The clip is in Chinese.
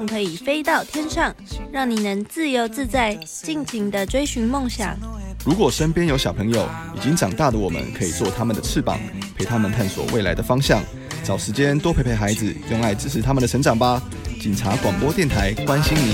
更可以飞到天上，让你能自由自在，尽情地追寻梦想。 如果身边有小朋友，已经长大的我们可以做他们的翅膀，陪他们探索未来的方向。找时间多陪陪孩子，用爱支持他们的成长吧。警察广播电台，关心你。